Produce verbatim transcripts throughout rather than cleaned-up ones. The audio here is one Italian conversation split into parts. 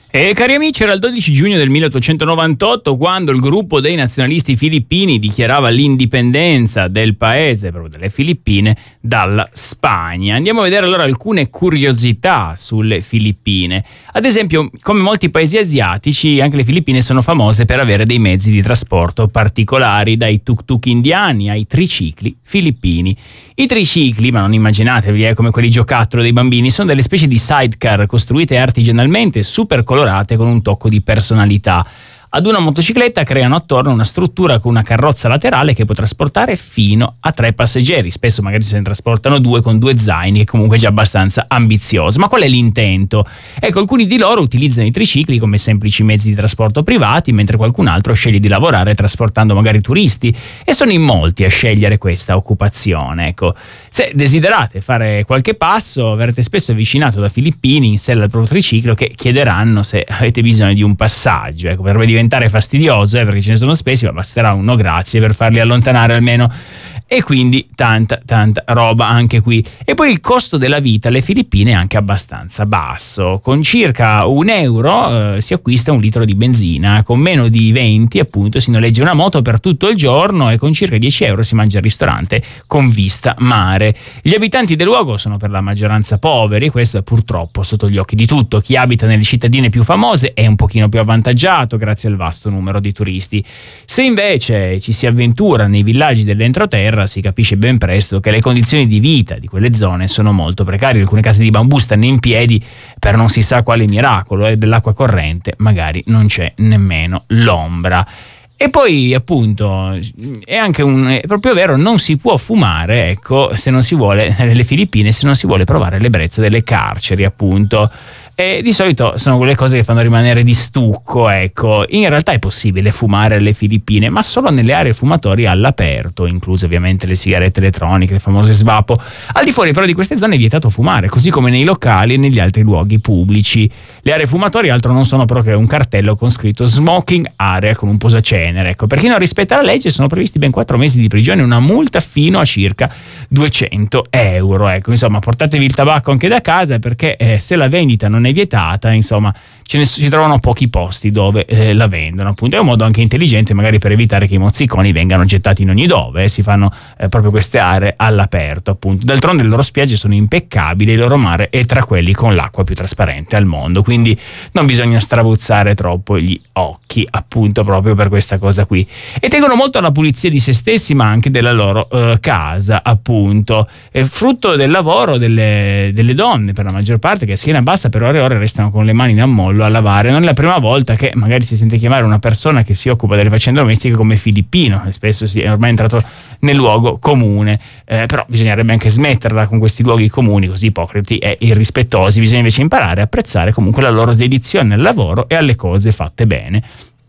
E cari amici, era il dodici giugno del milleottocentonovantotto quando il gruppo dei nazionalisti filippini dichiarava l'indipendenza del paese, proprio delle Filippine, dalla Spagna. Andiamo a vedere allora alcune curiosità sulle Filippine. Ad esempio, come molti paesi asiatici, anche le Filippine sono famose per avere dei mezzi di trasporto particolari, dai tuk-tuk indiani ai tricicli filippini. I tricicli, ma non immaginatevi eh, come quelli giocattolo dei bambini, sono delle specie di sidecar costruite artigianalmente, super colorate con un tocco di personalità. Ad una motocicletta creano attorno una struttura con una carrozza laterale che può trasportare fino a tre passeggeri. Spesso magari se ne trasportano due con due zaini, che comunque è già abbastanza ambizioso. Ma qual è l'intento? Ecco, alcuni di loro utilizzano i tricicli come semplici mezzi di trasporto privati, mentre qualcun altro sceglie di lavorare trasportando magari turisti, e sono in molti a scegliere questa occupazione. Ecco, se desiderate fare qualche passo, verrete spesso avvicinato da filippini in sella al proprio triciclo che chiederanno se avete bisogno di un passaggio. Ecco, per diventare fastidioso, eh, perché ce ne sono spessi, ma basterà un no grazie per farli allontanare almeno. E quindi tanta tanta roba anche qui. E poi il costo della vita alle Filippine è anche abbastanza basso. Con circa un euro eh, si acquista un litro di benzina, con meno di venti appunto si noleggia una moto per tutto il giorno, e con circa dieci euro si mangia al ristorante con vista mare. Gli abitanti del luogo sono per la maggioranza poveri, questo è purtroppo sotto gli occhi di tutto. Chi abita nelle cittadine più famose è un pochino più avvantaggiato grazie al vasto numero di turisti. Se invece ci si avventura nei villaggi dell'entroterra, si capisce ben presto che le condizioni di vita di quelle zone sono molto precarie. Alcune case di bambù stanno in piedi per non si sa quale miracolo, e dell'acqua corrente magari non c'è nemmeno l'ombra. E poi appunto è anche un è proprio vero, non si può fumare, ecco, se non si vuole, nelle Filippine, se non si vuole provare l'ebbrezza delle carceri, appunto. E di solito sono quelle cose che fanno rimanere di stucco, ecco. In realtà è possibile fumare alle Filippine, ma solo nelle aree fumatorie all'aperto, incluse ovviamente le sigarette elettroniche, le famose svapo. Al di fuori però di queste zone è vietato fumare, così come nei locali e negli altri luoghi pubblici. Le aree fumatorie altro non sono però che un cartello con scritto smoking area con un posacenere, ecco. Per chi non rispetta la legge sono previsti ben quattro mesi di prigione e una multa fino a circa duecento euro, ecco. Insomma, portatevi il tabacco anche da casa, perché eh, se la vendita non è vietata, insomma, ce ne si trovano pochi posti dove eh, la vendono, appunto. È un modo anche intelligente magari per evitare che i mozziconi vengano gettati in ogni dove, eh. Si fanno eh, proprio queste aree all'aperto, appunto. D'altronde le loro spiagge sono impeccabili, il loro mare è tra quelli con l'acqua più trasparente al mondo, quindi non bisogna strabuzzare troppo gli occhi, appunto, proprio per questa cosa qui. E tengono molto alla pulizia di se stessi, ma anche della loro eh, casa, appunto. È frutto del lavoro delle, delle donne, per la maggior parte, che a schiena bassa per ore e ore restano con le mani in ammollo a lavare. Non è la prima volta che magari si sente chiamare una persona che si occupa delle faccende domestiche come filippino, e spesso si è ormai entrato nel luogo comune, eh, però bisognerebbe anche smetterla con questi luoghi comuni così ipocriti e irrispettosi. Bisogna invece imparare a apprezzare comunque la loro dedizione al lavoro e alle cose fatte bene,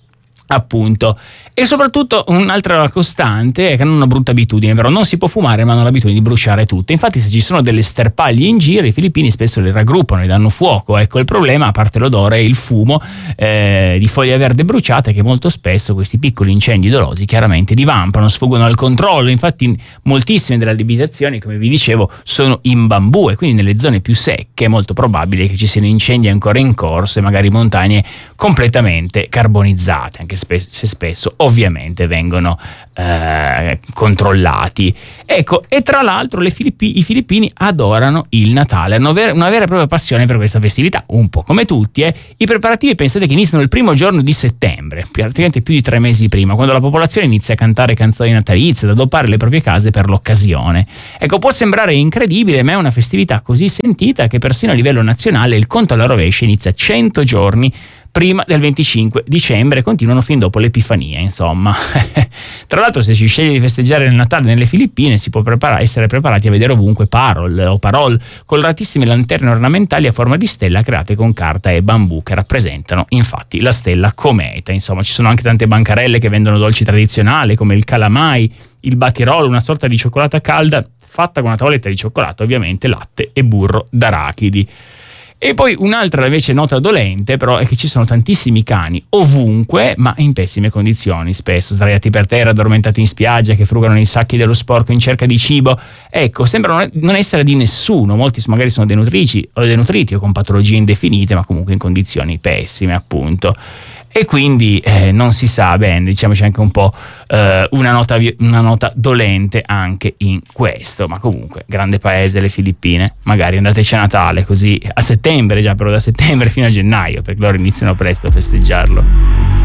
appunto. E soprattutto un'altra costante è che hanno una brutta abitudine, però non si può fumare, ma hanno l'abitudine di bruciare tutto. Infatti se ci sono delle sterpaglie in giro, i filippini spesso le raggruppano e danno fuoco. Ecco, il problema, a parte l'odore, è il fumo eh, di foglie verde bruciate, che molto spesso questi piccoli incendi dolosi chiaramente divampano, sfuggono al controllo. Infatti moltissime delle abitazioni, come vi dicevo, sono in bambù, e quindi nelle zone più secche è molto probabile che ci siano incendi ancora in corso e magari montagne completamente carbonizzate, anche spe- se spesso ovviamente vengono eh, controllati. Ecco, e tra l'altro le Filippi- i filippini adorano il Natale, hanno ver- una vera e propria passione per questa festività, un po' come tutti. Eh. I preparativi, pensate che iniziano il primo giorno di settembre, praticamente più di tre mesi prima, quando la popolazione inizia a cantare canzoni natalizie, ad adobbare le proprie case per l'occasione. Ecco, può sembrare incredibile, ma è una festività così sentita che persino a livello nazionale il conto alla rovescia inizia cento giorni prima del venticinque dicembre e continuano fin dopo l'Epifania, insomma. Tra l'altro, se si sceglie di festeggiare il Natale nelle Filippine, si può prepara- essere preparati a vedere ovunque parol o parol, coloratissime lanterne ornamentali a forma di stella create con carta e bambù, che rappresentano infatti la stella cometa. Insomma, ci sono anche tante bancarelle che vendono dolci tradizionali come il calamai, il batirolo, una sorta di cioccolata calda fatta con una tavoletta di cioccolato, ovviamente latte e burro d'arachidi. E poi un'altra invece nota dolente però è che ci sono tantissimi cani ovunque, ma in pessime condizioni, spesso sdraiati per terra, addormentati in spiaggia, che frugano nei sacchi dello sporco in cerca di cibo. Ecco, sembrano non essere di nessuno, molti magari sono denutrici o denutriti o con patologie indefinite, ma comunque in condizioni pessime, appunto. E quindi eh, non si sa bene, diciamoci anche un po' eh, una, nota, una nota dolente anche in questo, ma comunque grande paese le Filippine, magari andateci a Natale, così a settembre già, però da settembre fino a gennaio, perché loro iniziano presto a festeggiarlo.